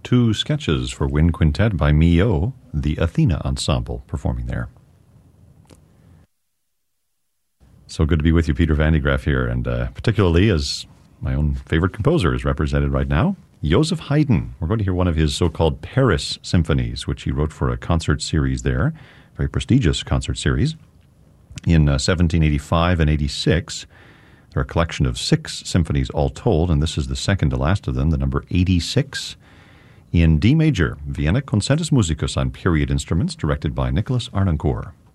two sketches for wind quintet by Mio, the Athena Ensemble, performing there. So good to be with you, Peter Van de Graaff here, and particularly as my own favorite composer is represented right now, Joseph Haydn. We're going to hear one of his so-called Paris symphonies, which he wrote for a concert series there, very prestigious concert series. In 1785 and 86, there are a collection of 6 symphonies all told, and this is the second to last of them, the number 86, in D major, Vienna Concertus Musicus on period instruments, directed by Nicholas Arnoncourt.